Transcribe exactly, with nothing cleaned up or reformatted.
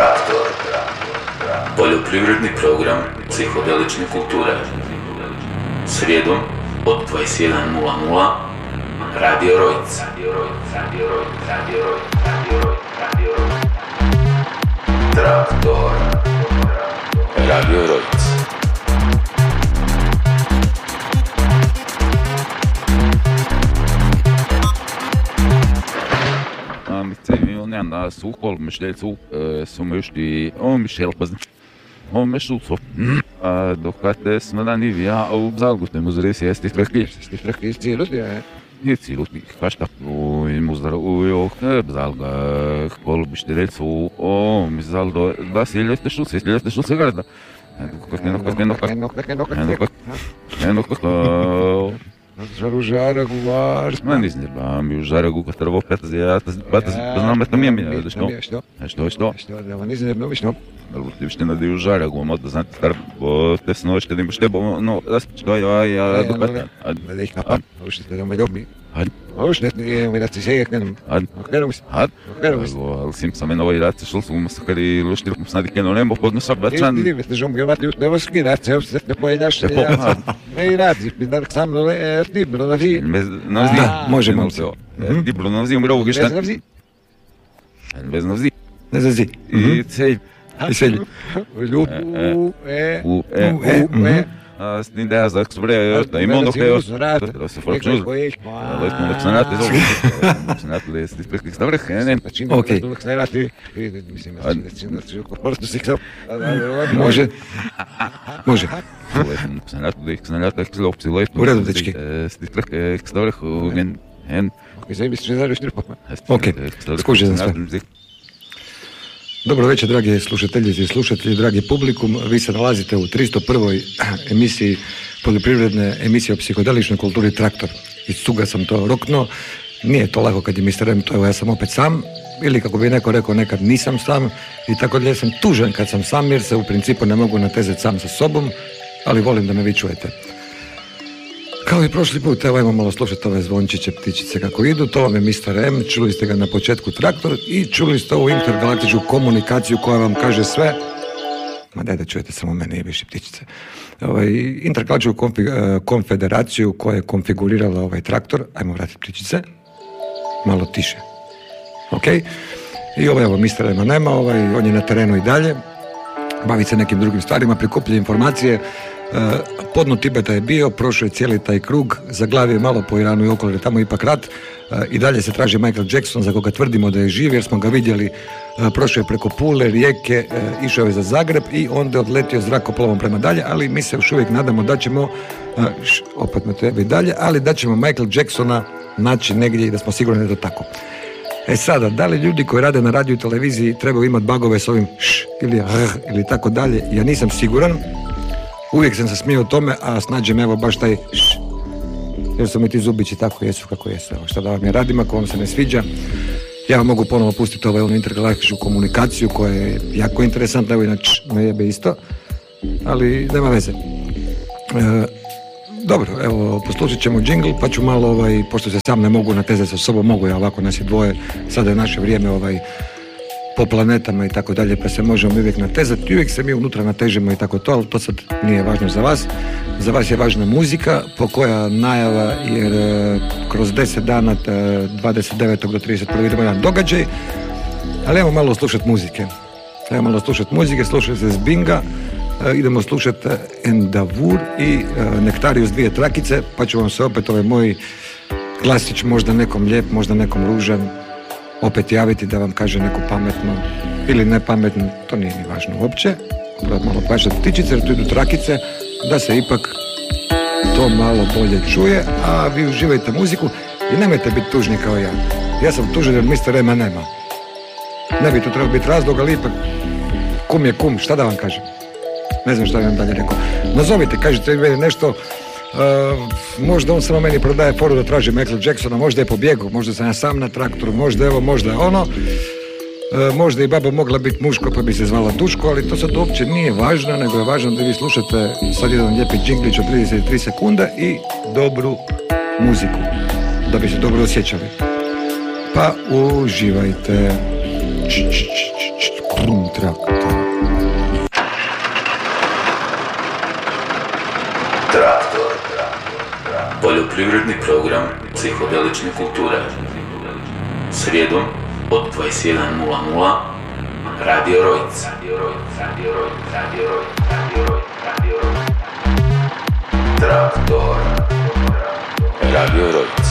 Traktor. Poljoprivredni program psihodelične kulture. Srijedom od dvadeset jedan nula nula Radio Rojc. Traktor. Radio Rojc. Nämna sukolmistel su som just i omskälpas om så då att det smällande via och zalgust muzres jest istrakis istrakis cilut ja nie cilut kasta o muzdar o jo zalga kolmistel su o mizaldo da silje što se silje što se garda Eno, eno, eno, eno, Жару жарагу вар. Ma ne znam, mi u žaragu kad treba opet ja znam da mi je što. Što što? Što da ne znam, no što. Ti što na dio žaragu, možda znate tar te snoć kad imaš tebo, no, što ja ja do peta. Da ih napad, hoćete da me ljubi. Had. Hoćete je mi da se seje knem. Had. Kerovis. Had. Kerovis. Al sim sam na ovaj rat šel sam sa kari luštir snadi keno nemo podno sa bačan. Ti vi ste žom gevati ne vas skinat, se se ne pojedaš. Ne radi, bi da sam no ti bro vi. No zdi. Možemo se. Ti bro no zdi umro gešta. Bez no zdi. Ne zdi. I cej. I cej. Ljubu e. U e. E. A stin da za eksbre, da ima ono kao. Da se forču. Letno da se nate zove. Se nate le sti prek stavre hene. Okej. Mislim da može. Može. Letno se nate da se nate klopci letno. U redu, dečki. Sti prek stavre hen hen. Okej, zavis se završi štirpa. Okej. Skuže za sve. Dobro večer, dragi slušateljice i slušatelji, dragi publikum. Vi se nalazite u tristo prvoj emisiji poljoprivredne emisije o psihodeličnoj kulturi Traktor. Iz cuga sam to roknuo. Nije to lako kad je mister M, to evo ja sam opet sam. Ili kako bi neko rekao, nekad nisam sam. I tako da ja sam tužan kad sam sam, jer se u principu ne mogu natezati sam sa sobom. Ali volim da me vi čujete. Kao i prošli put, evo ajmo malo slušati ove zvončiće, ptičice kako idu. To vam je mister M, čuli ste ga na početku Traktor i čuli ste ovu intergalaktičku komunikaciju koja vam kaže sve. Ma daj da čujete samo mene i više ptičice. Ovaj, intergalaktičku konfederaciju koja je konfigurirala ovaj Traktor. Ajmo vratiti ptičice. Malo tiše. Ok? I ovaj, evo, mister M nema, ovaj, on je na terenu i dalje. Bavi se nekim drugim stvarima, prikuplja informacije. Podno Tibeta je bio, prošao je cijeli taj krug, zaglavio je malo po Iranu i okolo, jer tamo ipak rat. I dalje se traži Michael Jackson, za koga tvrdimo da je živ, jer smo ga vidjeli, prošao je preko Pule, Rijeke, išao je za Zagreb i onda je odletio zrakoplovom prema dalje, ali mi se još uvijek nadamo da ćemo, opet me treba i dalje, ali da ćemo Michael Jacksona naći negdje i da smo sigurni da je to tako. E sada, da li ljudi koji rade na radiju i televiziji trebaju imati bagove s ovim š ili r ili tako dalje, ja nisam siguran. Uvijek sam se smio o tome, a snađem evo baš taj š, jer su mi ti zubići tako jesu kako jesu. Evo šta da vam je radim, ako vam se ne sviđa, ja vam mogu ponovo pustiti ovaj intergalaktičku komunikaciju koja je jako interesantna, evo inače me jebe isto, ali nema veze. E, dobro, evo poslušat ćemo džingl, pa ću malo, ovaj, pošto se sam ne mogu natezati sa sobom, mogu ja ovako, nas je dvoje, sada je naše vrijeme ovaj, po planetama i tako dalje, pa se možemo uvijek natezati i uvijek se mi unutra natežemo i tako to, ali to sad nije važno za vas. Za vas je važna muzika, po koja najava, jer e, kroz deset dana, dvadeset devetog do trideset prvog idemo jedan događaj, ali idemo malo slušati muzike. Idemo malo slušati muzike, slušati se Zbinga, e, idemo slušati Endavur i e, Nektarius dvije trakice, pa ću vam se opet ovaj moj glasić, možda nekom lijep, možda nekom ružan, opet javiti da vam kaže neko pametno ili ne pametno, to nije ni važno uopće. Treba malo pažati ptičice jer tu idu trakice, da se ipak to malo bolje čuje, a vi uživajte muziku i nemojte biti tužni kao ja. Ja sam tužan jer mister M nema. Ne bi tu trebao biti razlog, ali ipak kum je kum, šta da vam kažem? Ne znam šta bi vam dalje rekao. Nazovite, kažete meni nešto. Uh, možda on samo meni prodaje foru da traži Michael Jacksona, možda je pobjegao, možda sam ja sam na traktoru, možda evo, možda je ono, uh, možda i baba mogla biti muško pa bi se zvala Duško, ali to sad uopće nije važno, nego je važno da vi slušate sad jedan lijepi džinglić od trideset tri sekunde i dobru muziku, da bi se dobro osjećali. Pa uživajte. Č, č, č, č, č, Traktor. Traktor. Poljoprivredni program psihodelične kulture. Srijedom od dvadeset jedan nula nula Radio Rojc. Traktor. Radio Rojc.